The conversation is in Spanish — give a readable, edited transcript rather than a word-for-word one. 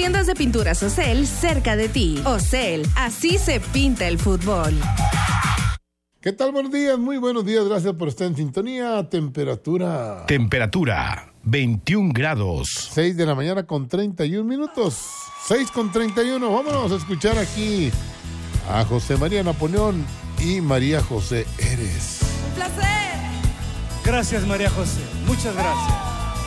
tiendas de pinturas Ocel cerca de ti. Ocel, así se pinta el fútbol. ¿Qué tal? Buenos días, muy buenos días. Gracias por estar en sintonía. Temperatura 21 grados. 6 de la mañana con 31 minutos. 6 con 31. Vámonos a escuchar aquí a José María Napoleón y María José Eres. Un placer. Gracias, María José. Muchas gracias.